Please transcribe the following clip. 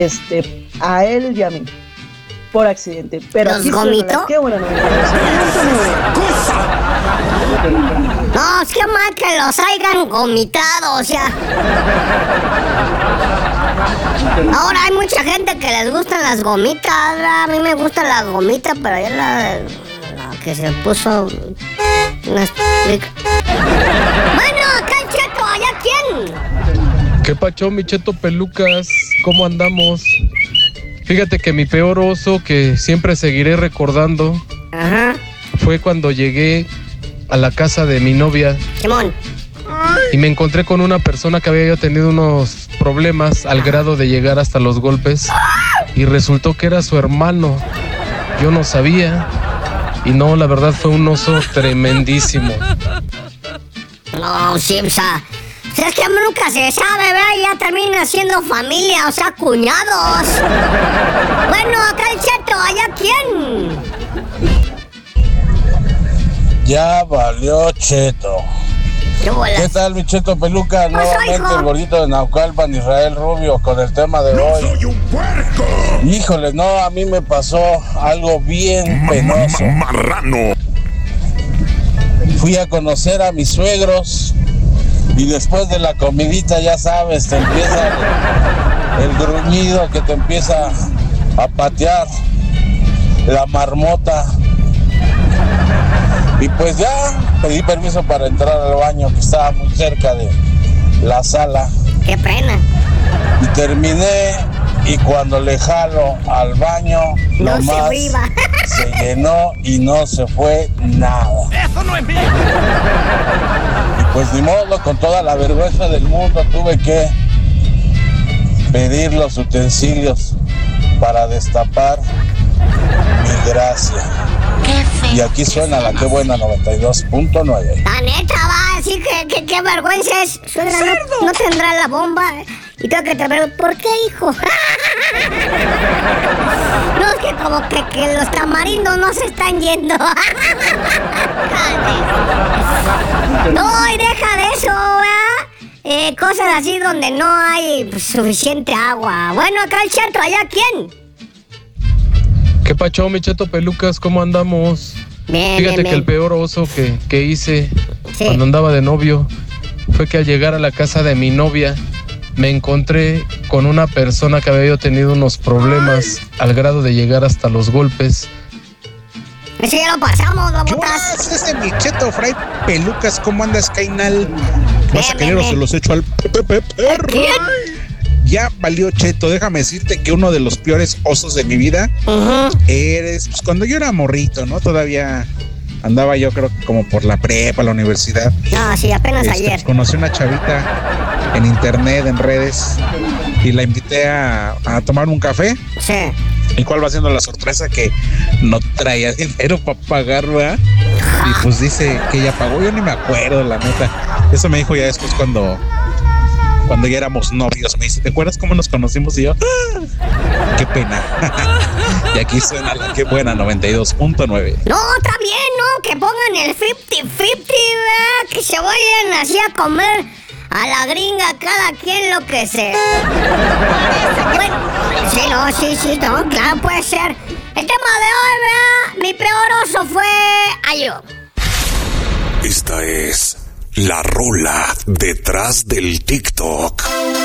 a él y a mí. Por accidente. Pero ¿Los gomitó? Qué buena novela. No, es que mal que los hayan gomitado, o sea. Ahora hay mucha gente que les gustan las gomitas. A mí me gustan las gomitas, pero ya la que se puso. No explica. Bueno, acá el Cheto, ¿allá quién? ¿Qué pacho, mi Cheto Pelucas? ¿Cómo andamos? Fíjate que mi peor oso, que siempre seguiré recordando, Ajá. fue cuando llegué a la casa de mi novia. Simón. Y me encontré con una persona que había tenido unos problemas al grado de llegar hasta los golpes. Y resultó que era su hermano. Yo no sabía. Y no, la verdad fue un oso tremendísimo. No, sí, o sea, es que nunca se sabe, ¿verdad? Ya termina siendo familia, o sea, cuñados. Bueno, acá el Cheto, ¿allá quién? Ya valió Cheto. ¿Qué tal, mi Cheto Peluca? Nuevamente hijo. el gordito de Naucalpan, Israel Rubio, con el tema de hoy. ¡Soy un puerco! Híjole, no, a mí me pasó algo bien penoso. ¡Marrano! Fui a conocer a mis suegros y después de la comidita, ya sabes, te empieza el gruñido que te empieza a patear la marmota. Y pues ya pedí permiso para entrar al baño, que estaba muy cerca de la sala. ¡Qué pena! Y terminé, y cuando le jalo al baño, No nomás se iba. se llenó y no se fue nada. ¡Eso no es mío! Y pues ni modo, con toda la vergüenza del mundo tuve que pedir los utensilios para destapar mi gracia. Y aquí suena la que buena 92.9. La neta, va, así que qué vergüenza es. Suegra, no tendrá la bomba. Y tengo que te preguntar, ¿por qué, hijo? No, es que como que los tamarindos no se están yendo. No, y deja de eso, ¿verdad? Cosas así donde no hay pues, suficiente agua. Bueno, acá el Cheto, ¿allá quién? ¿Qué pacho, mi Cheto Pelucas? ¿Cómo andamos? Bien, Fíjate bien, que el bien. peor oso que hice Sí. cuando andaba de novio fue que al llegar a la casa de mi novia me encontré con una persona que había tenido unos problemas al grado de llegar hasta los golpes. Eso ya lo pasamos, ¿Qué babotas. haces ese mi Cheto Fray Pelucas? ¿Cómo andas, Cainal? Bien, Masacalero, bien, se los echo al perro. ¿Quién? Ya valió Cheto, déjame decirte que uno de los peores osos de mi vida eres, pues cuando yo era morrito, ¿no? Todavía andaba yo creo que como por la prepa, la universidad. No, sí, apenas ayer. Pues, conocí una chavita en internet, en redes, y la invité a tomar un café. Sí. ¿Y cuál va siendo la sorpresa? Que no traía dinero para pagar, ¿verdad? Y pues dice que ella pagó, yo ni me acuerdo, la neta. Eso me dijo ya después cuando ya éramos novios. Me dice, ¿te acuerdas cómo nos conocimos? Y yo, ¡ah! ¡Qué pena! Y aquí suena la que buena 92.9. No, está bien, ¿no? Que pongan el 50-50, ¿verdad? Que se vayan así a comer a la gringa, cada quien lo que sea. Bueno, sí, no, claro, puede ser. El tema de hoy, ¿verdad? Mi peor oso fue yo. Esta es la rola detrás del TikTok.